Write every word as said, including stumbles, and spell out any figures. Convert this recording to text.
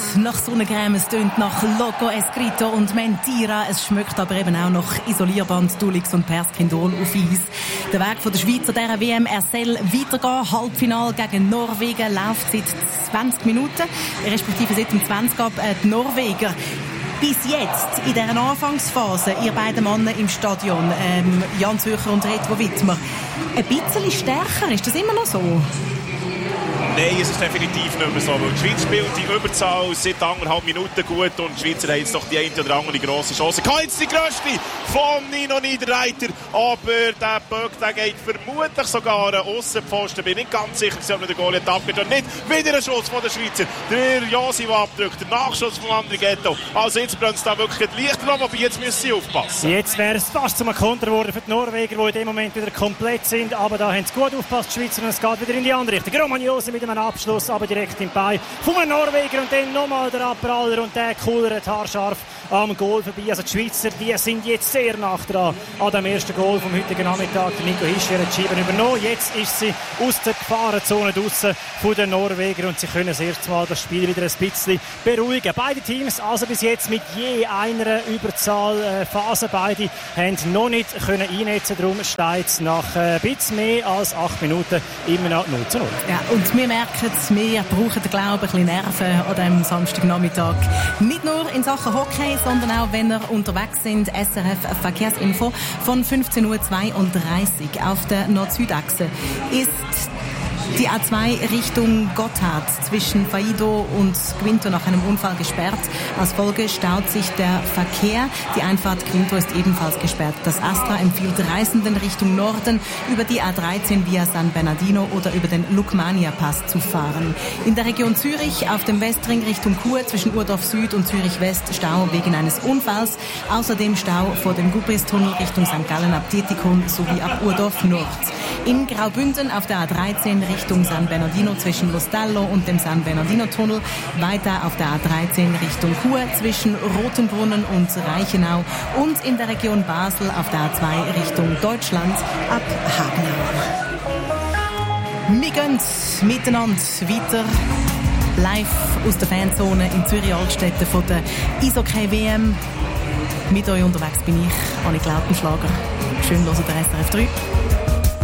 nach Sonnencreme, es tönt nach Loco Escrito und Mentira. Es schmeckt aber eben auch nach Isolierband, Dulix und Perskindol auf Eis. Der Weg von der Schweiz an dieser W M, er soll weitergehen. Halbfinale gegen Norwegen läuft seit zwanzig Minuten, respektive seit dem zwanzig ab. Äh, die Norweger bis jetzt, in dieser Anfangsphase, ihr beiden Männer im Stadion, ähm, Jan Zürcher und Retro Wittmer, ein bisschen stärker. Ist das immer noch so? Nein, es ist definitiv nicht mehr so, weil die Schweiz spielt die Überzahl seit anderthalb Minuten gut und die Schweizer haben jetzt doch die eine oder andere grosse Chance. Kann jetzt die grösste von Nino Niederreiter, aber der Böck, der geht vermutlich sogar an Aussenpfosten. Bin nicht ganz sicher, ob der Goalie abgeht und nicht. Wieder ein Schuss von der Schweizer. Der Josi, der abdrückt, der Nachschuss von Andrigetto. Also jetzt brennt es da wirklich die Lichter an, aber jetzt müssen sie aufpassen. Jetzt wäre es fast zum Konter geworden für die Norweger, die in dem Moment wieder komplett sind, aber da haben sie gut aufgepasst, die Schweizer, und es geht wieder in die andere Richtung. Romagnosi mit einem Abschluss, aber direkt im Bein von einem Norweger und dann nochmal der Abpraller und der kullert haarscharf am Goal vorbei. Also die Schweizer, die sind jetzt sehr nah dran an dem ersten Goal vom heutigen Nachmittag. Der Nico Hischier hat die Scheibe übernommen. Jetzt ist sie aus der Gefahrenzone draussen von den Norwegern und sie können das erste Mal das Spiel wieder ein bisschen beruhigen. Beide Teams also bis jetzt mit je einer Überzahlphase. Äh, Beide haben noch nicht können einnetzen. Darum steht es nach äh, ein bisschen mehr als acht Minuten immer noch null zu null. Ja, und wir merken, wir brauchen, glaube ich, ein bisschen Nerven an diesem Samstagnachmittag. Nicht nur in Sachen Hockey, sondern auch, wenn wir unterwegs sind. S R F Verkehrsinfo von fünfzehn Uhr zweiunddreißig auf der Nord-Süd-Achse ist die A zwei Richtung Gotthard zwischen Faido und Quinto nach einem Unfall gesperrt. Als Folge staut sich der Verkehr. Die Einfahrt Quinto ist ebenfalls gesperrt. Das Astra empfiehlt Reisenden Richtung Norden über die A dreizehn via San Bernardino oder über den Lukmania-Pass zu fahren. In der Region Zürich auf dem Westring Richtung Chur zwischen Urdorf Süd und Zürich West Stau wegen eines Unfalls. Außerdem Stau vor dem Gubristunnel Richtung Sankt Gallen ab Dietikon sowie ab Urdorf Nord. In Graubünden auf der A dreizehn Richtung San Bernardino zwischen Lostallo und dem San Bernardino-Tunnel. Weiter auf der A dreizehn Richtung Chur zwischen Rotenbrunnen und Reichenau. Und in der Region Basel auf der A zwei Richtung Deutschland ab Hagenau. Wir gehen miteinander weiter. Live aus der Fanzone in Zürich-Altstetten von der Eishockey-W M. Mit euch unterwegs bin ich, Annik Lautenschlager. Schön hören der S R F drei.